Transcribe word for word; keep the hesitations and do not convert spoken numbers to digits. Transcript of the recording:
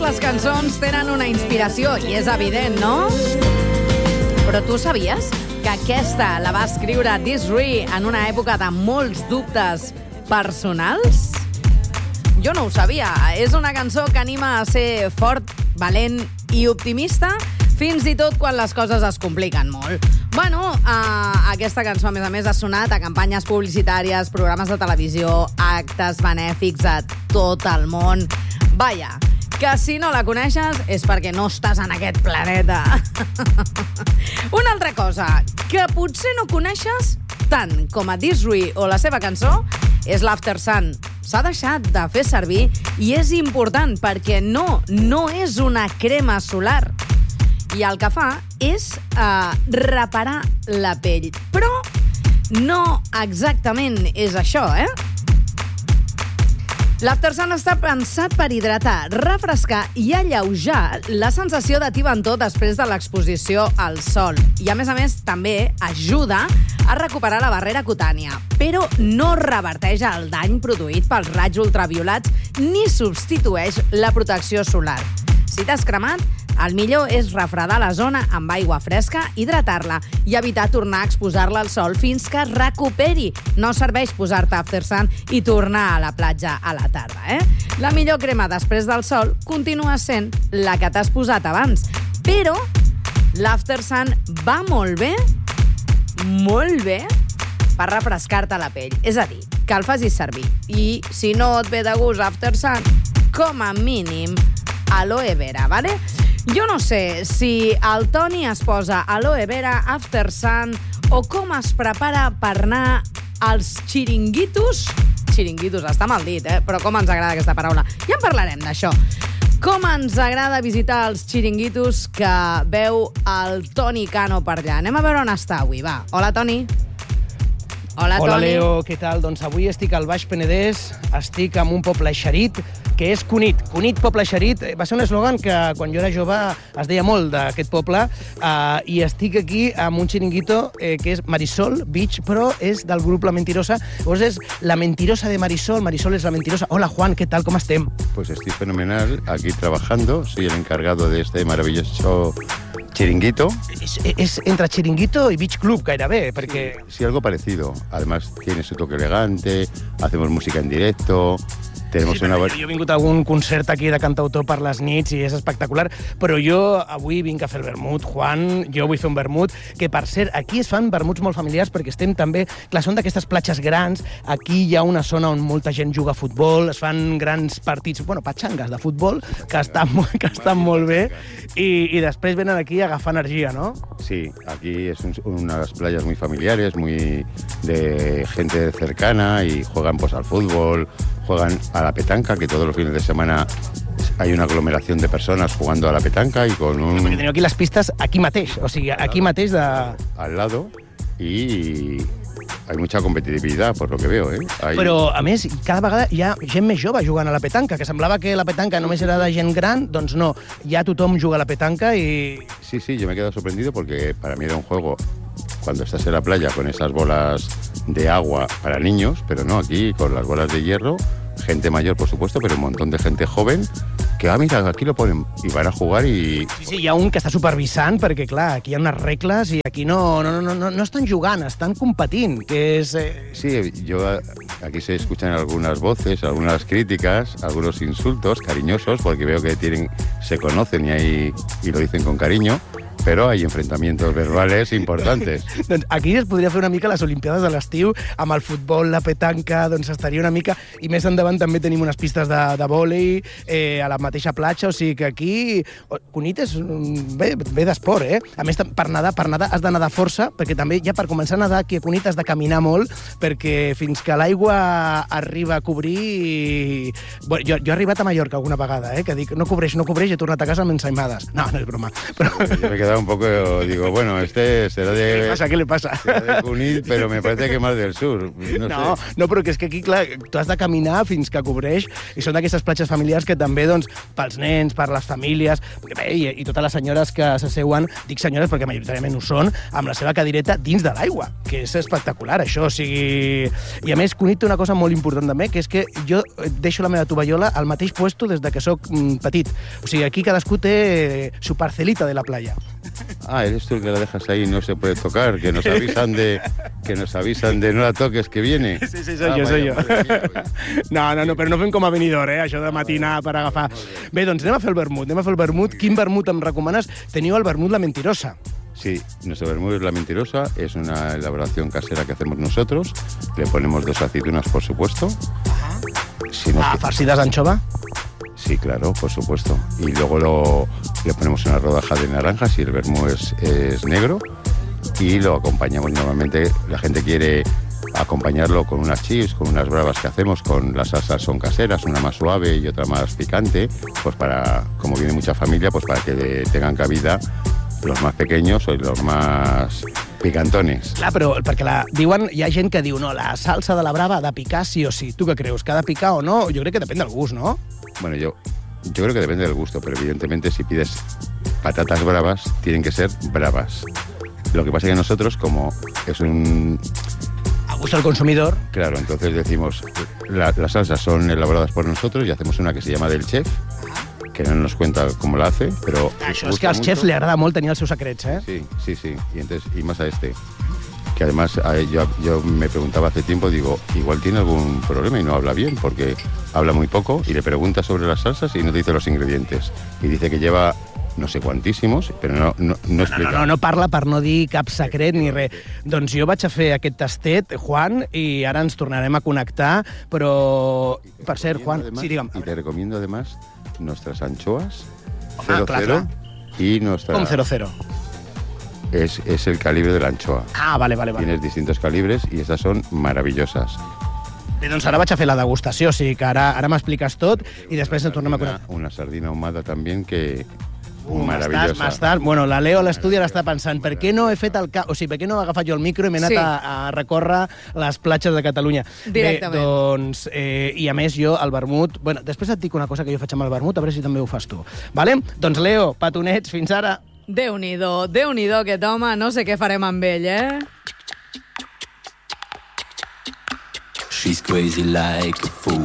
les cançons tenen una inspiració, i és evident, no? Però tu sabies que aquesta la va escriure Des'ree en una època de molts dubtes personals? Jo no ho sabia. És una cançó que anima a ser fort, valent i optimista, fins i tot quan les coses es compliquen molt. Bueno, uh, aquesta cançó, a més a més, ha sonat a campanyes publicitàries, programes de televisió, actes benèfics a tot el món. Vaja, que si no la coneixes és perquè no estàs en aquest planeta. Una altra cosa que potser no coneixes tant com a Des'ree o la seva cançó és l'After Sun. S'ha deixat de fer servir i és important perquè no, no és una crema solar. I el que fa és uh, reparar la pell. Però no exactament és això, eh? L'After Sun està pensat per hidratar, refrescar i alleujar la sensació de tibantó després de l'exposició al sol. I, a més a més, també ajuda a recuperar la barrera cutània, però no reverteix el dany produït pels raigs ultraviolats ni substitueix la protecció solar. Si t'has cremat, el millor és refredar la zona amb aigua fresca, hidratar-la i evitar tornar a exposar-la al sol fins que es recuperi. No serveix posar-te After Sun i tornar a la platja a la tarda, eh? La millor crema després del sol continua sent la que t'has posat abans. Però l'After Sun va molt bé, molt bé, per refrescar-te la pell. És a dir, que el facis servir. I si no et ve de gust After Sun, com a mínim, aloe vera, ¿vale? Jo no sé si el Toni es posa aloe vera, After Sun, o com es prepara per anar als xiringuitos. Xiringuitos, està mal dit, eh? Però com ens agrada aquesta paraula. Ja en parlarem d'això. Com ens agrada visitar els xiringuitos que veu el Toni Cano per allà. Anem a veure on està avui, va. Hola, Toni. Hola, Hola, Toni. Leo, què tal? Doncs avui estic al Baix Penedès, estic en un poble eixerit, que és Cunit. Cunit, poble eixerit, va ser un eslògan que quan jo era jove es deia molt d'aquest poble, eh, i estic aquí amb un xiringuito eh, que és Marisol Beach, però és del grup La Mentirosa. Llavors és La Mentirosa de Marisol, Marisol és La Mentirosa. Hola, Juan, ¿qué tal? ¿Cómo estem? Pues estoy fenomenal, aquí trabajando, soy el encargado de este maravilloso chiringuito. És, és entre xiringuito i beach club gairebé, perquè... Sí, algo parecido. Además tiene su toque elegante, hacemos música en directo, tenemos Sí, una... jo he vingut a algun concert aquí de cantautor per les nits i és espectacular, però jo avui vinc a fer el vermut, Juan, jo vull fer un vermut, que per cert, aquí es fan vermuts molt familiars perquè estem també, clar, són d'aquestes platges grans, aquí hi ha una zona on molta gent juga a futbol, es fan grans partits, bueno, patxangues de futbol, que estan, que estan molt bé, i, i després venen aquí a agafar energia, ¿no? Sí, aquí es un, unas playas muy familiares, muy de gente cercana y juegan pues al fútbol, juegan a la petanca, que todos los fines de semana hay una aglomeración de personas jugando a la petanca y con un... Perquè teniu aquí les pistes aquí mateix, o sigui, aquí mateix de... al lado, y hay mucha competitividad, por lo que veo, ¿eh? Hay... Però, a més, cada vegada hi ha gent més jove jugant a la petanca, que semblava que la petanca només era de gent gran, doncs no, ja tothom juga a la petanca i... Sí, sí, yo me he quedado sorprendido porque para mí era un juego cuando estás en la playa con esas bolas de agua para niños, pero no, aquí con las bolas de hierro, gente mayor, por supuesto, pero un montón de gente joven que, ah, mira, aquí lo ponen y van a jugar y... Sí, sí, hi ha un que està supervisant perquè, clar, aquí hi ha unes regles i aquí no, no, no, no, no estan jugant, estan competint, que és... Eh... Sí, yo aquí se escuchan algunas voces, algunas críticas, algunos insultos cariñosos, porque veo que tienen, se conocen y, hay, y lo dicen con cariño, però hay enfrentamientos verbales importantes. Doncs aquí es podria fer una mica les Olimpiades de l'estiu, amb el futbol, la petanca, doncs estaria una mica... I més endavant també tenim unes pistes de, de vòlei eh, a la mateixa platja, o sigui que aquí... Cunit és bé, bé d'esport, eh? A més, per nedar, per nedar has de nedar força, perquè també ja per començar a nedar aquí a Cunit has de caminar molt, perquè fins que l'aigua arriba a cobrir... Bueno, jo, jo he arribat a Mallorca alguna vegada, eh? Que dic, no cobreix, no cobreix, he tornat a casa amb ensaïmades. No, no és broma. Però... Yo me he quedado un poco, digo, bueno, este será de... Què li passa, què li passa? Serà de Cunit, però me parece que más del sur. No, No, sé. no, però que és que aquí, clar, tu has de caminar fins que cobreix i són d'aquestes platges familiars que també, doncs, pels nens, per les famílies, perquè, bé, i, i totes les senyores que s'asseuen, dic senyores perquè majoritàriament ho són, amb la seva cadireta dins de l'aigua, que és espectacular, això, o sigui... I a més, Cunit té una cosa molt important també, que és que jo deixo la meva tovallola al mateix puesto des de que sóc mm, petit. O sigui, aquí cadascú té su parcelita de la playa. Ah, eres tú el que la dejas ahí, no se puede tocar, que nos avisan de que nos avisan de no la toques, que viene. Sí, sí, soy Ah, jo, soy vaya, jo. madre mía, pues. No, no, no, però no fem com a venidor, eh? Això de matinar per agafar... Bé, doncs anem a fer el vermut, anem a fer el vermut. Quin vermut em recomanes? Teniu el vermut La Mentirosa. Sí, nuestro vermut es La Mentirosa, es una elaboración casera que hacemos nosotros. Le ponemos dos aceitunas, por supuesto. Si no, Ah, que- farcides d'anxova? Sí, claro, por supuesto. Y luego lo, le ponemos una rodaja de naranjas y el vermú es, es negro. Y lo acompañamos normalmente. La gente quiere acompañarlo con unas chips, con unas bravas que hacemos, con las salsas son caseras, una más suave y otra más picante, pues para, como viene mucha familia, pues para que de- tengan cabida los más pequeños o los más picantones. Clar, però perquè la, diuen, hi ha gent que diu no, la salsa de la brava ha de picar sí o sí. Tu què creus? Que ha de picar o no? Jo crec que depèn del gust, no? Bueno, yo, yo creo que depende del gusto, pero evidentemente si pides patatas bravas, tienen que ser bravas. Lo que pasa es que nosotros, como es un... A gust del consumidor. Claro, entonces decimos, la- las salsas son elaboradas por nosotros y hacemos una que se llama del chef, que no nos cuenta cómo la hace, pero... Això és gusta que als mucho. xefs li agrada molt tenir els seus secrets, eh? Sí, sí, sí. Y, entonces, y más a este. Que además a- yo, yo me preguntaba hace tiempo, digo, igual tiene algún problema y no habla bien, porque habla muy poco y le preguntas sobre las salsas y no te dice los ingredientes. Y dice que lleva no sé cuantísimos, però no, no, no No, explica. no, no, no parla per no dir cap secret ni res. Doncs jo vaig a fer aquest tastet, Juan, i ara ens tornarem a connectar, però... Per cert, Juan... Además, Sí, digue'm. y te recomiendo además nuestras anchoas, Ah, cero clar, cero, y nuestra... Com cero cero? Es, es el calibre de la anchoa. Ah, vale, vale, vale. Tienes distintos calibres y estas son maravillosas. Bé, doncs ara vaig a fer la degustació, o sigui que ara, ara m'expliques tot i després ens tornem a Una, connectar. una sardina ahumada también que... Uh, maravillosa. M'estàs, m'estàs... Bueno, la Leo a l'estudi ara està pensant per què no he fet el... Ca... O sigui, per què no he agafat jo el micro i m'he anat Sí. a, a recórrer les platges de Catalunya. Directament. Bé, doncs... Eh, I a més, jo, el vermut... Bueno, després et dic una cosa que jo faig amb el vermut, a veure si també ho fas tu. Vale? Doncs, Leo, petonets, fins ara. Déu-n'hi-do, Déu-n'hi-do aquest home, no sé què farem amb ell, eh? She's crazy like a fool.